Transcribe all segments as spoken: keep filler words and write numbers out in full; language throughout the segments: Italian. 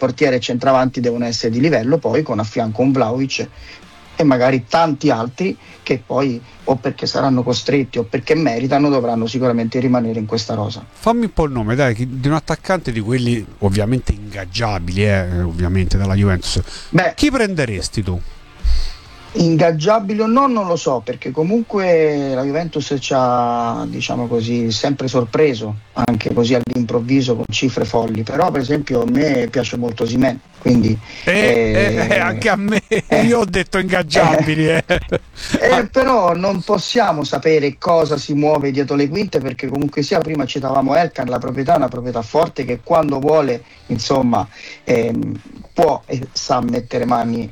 portiere e centravanti devono essere di livello, poi con a fianco un Vlahovic e magari tanti altri che poi o perché saranno costretti o perché meritano dovranno sicuramente rimanere in questa rosa. Fammi un po' il nome, dai, di un attaccante di quelli ovviamente ingaggiabili, eh, ovviamente dalla Juventus. Beh, chi prenderesti tu? Ingaggiabile o no non lo so, perché comunque la Juventus ci ha, diciamo così, sempre sorpreso anche così all'improvviso con cifre folli, però per esempio a me piace molto Osimhen, quindi eh, eh, eh, anche a me eh, io ho detto ingaggiabili eh. Eh, però non possiamo sapere cosa si muove dietro le quinte, perché comunque sia, prima citavamo Elkan, la proprietà è una proprietà forte che quando vuole insomma ehm, può e sa mettere mani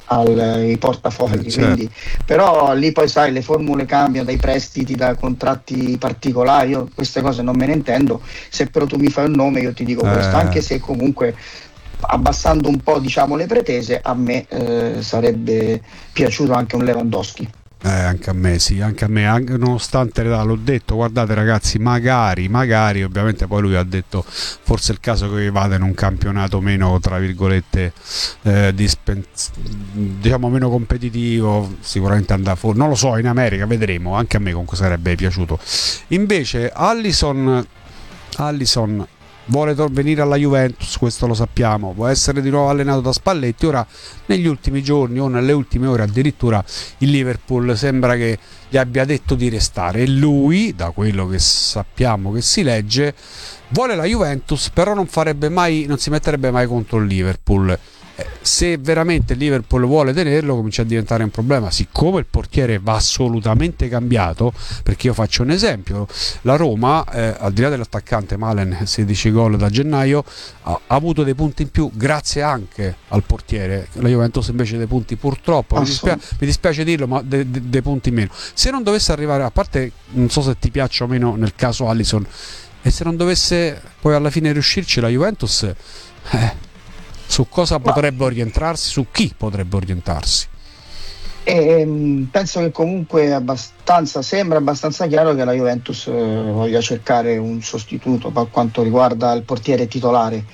ai portafogli, eh, certo. Quindi, però lì poi sai, le formule cambiano, dai prestiti, da contratti particolari, io queste cose non me ne intendo, se però tu mi fai un nome io ti dico eh. questo, anche se comunque abbassando un po' diciamo le pretese, a me eh, sarebbe piaciuto anche un Lewandowski. Eh, anche a me, sì, anche a me, anche, nonostante l'età, l'ho detto, guardate ragazzi, magari, magari, ovviamente poi lui ha detto forse è il caso che vada in un campionato meno, tra virgolette, eh, dispen- diciamo meno competitivo, sicuramente andrà fuori, non lo so, in America vedremo, anche a me comunque sarebbe piaciuto. Invece Alisson, Alisson vuole tor- venire alla Juventus, questo lo sappiamo, può essere di nuovo allenato da Spalletti. Ora negli ultimi giorni o nelle ultime ore addirittura il Liverpool sembra che gli abbia detto di restare e lui, da quello che sappiamo che si legge, vuole la Juventus, però non farebbe mai, non si metterebbe mai contro il Liverpool. Se veramente il Liverpool vuole tenerlo comincia a diventare un problema, siccome il portiere va assolutamente cambiato, perché io faccio un esempio, la Roma eh, al di là dell'attaccante Malen, sedici gol da gennaio, ha, ha avuto dei punti in più grazie anche al portiere, la Juventus invece dei punti purtroppo, mi, dispia- mi dispiace dirlo, ma dei de- de punti in meno. Se non dovesse arrivare, a parte non so se ti piaccia o meno nel caso Alisson, e se non dovesse poi alla fine riuscirci la Juventus, eh su cosa potrebbe Ma... orientarsi, su chi potrebbe orientarsi? E, penso che comunque abbastanza, sembra abbastanza chiaro che la Juventus eh, voglia cercare un sostituto per quanto riguarda il portiere titolare,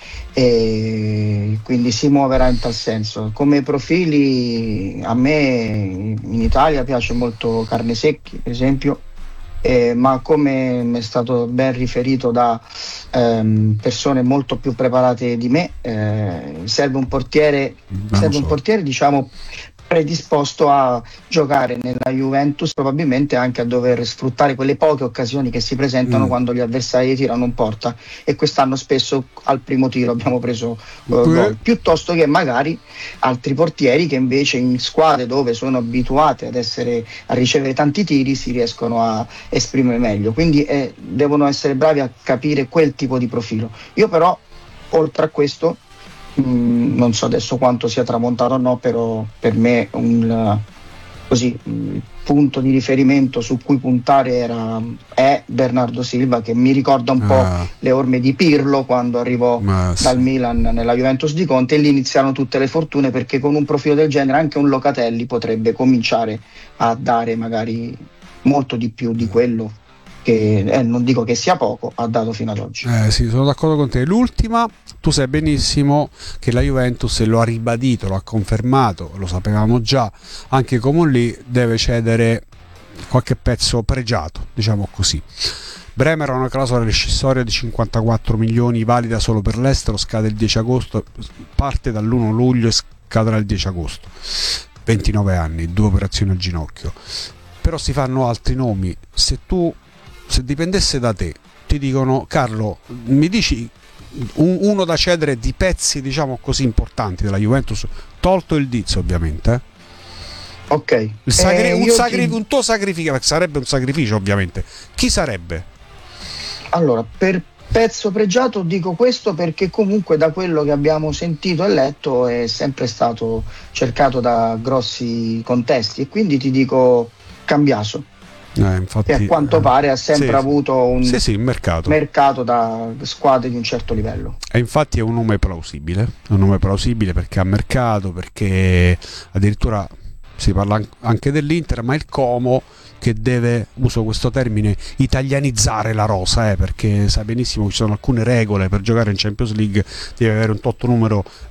e quindi si muoverà in tal senso. Come profili a me in Italia piace molto Carnesecchi, per esempio. Eh, ma come mi è stato ben riferito da ehm, persone molto più preparate di me, eh, serve un portiere, serve un portiere diciamo predisposto a giocare nella Juventus, probabilmente anche a dover sfruttare quelle poche occasioni che si presentano mm. quando gli avversari tirano in porta, e quest'anno spesso al primo tiro abbiamo preso uh, gol, piuttosto che magari altri portieri che invece in squadre dove sono abituate ad essere a ricevere tanti tiri si riescono a esprimere meglio, quindi eh, devono essere bravi a capire quel tipo di profilo. Io però oltre a questo Mm, non so adesso quanto sia tramontato o no, però per me un così un punto di riferimento su cui puntare era è Bernardo Silva, che mi ricorda un ah. po' le orme di Pirlo quando arrivò Ma dal sì. Milan nella Juventus di Conte, e lì iniziarono tutte le fortune, perché con un profilo del genere anche un Locatelli potrebbe cominciare a dare magari molto di più di quello che eh, non dico che sia poco, ha dato fino ad oggi. Eh sì, sono d'accordo con te. L'ultima, tu sai benissimo che la Juventus lo ha ribadito, lo ha confermato, lo sapevamo già, anche come lì deve cedere qualche pezzo pregiato, diciamo così. Bremer ha una clausola rescissoria di cinquantaquattro milioni valida solo per l'estero, scade il dieci agosto, parte dall'primo luglio e scadrà il dieci agosto. ventinove anni, due operazioni al ginocchio. Però si fanno altri nomi. Se tu se dipendesse da te, ti dicono Carlo, mi dici un, uno da cedere di pezzi diciamo così importanti della Juventus, tolto il Diz ovviamente, eh? Ok, il sacri- eh, un, sacri- ti... un tuo sacrificio, sarebbe un sacrificio ovviamente, chi sarebbe? Allora, per pezzo pregiato dico questo perché comunque da quello che abbiamo sentito e letto è sempre stato cercato da grossi contesti, e quindi ti dico Cambiaso. Eh, infatti, che a quanto pare ha sempre sì, avuto un sì, sì, mercato. mercato da squadre di un certo livello, e infatti è un nome plausibile, è un nome plausibile perché ha mercato, perché addirittura si parla anche dell'Inter, ma il Como che deve, uso questo termine, italianizzare la rosa, eh, perché sai benissimo che ci sono alcune regole per giocare in Champions League, devi avere un tot numero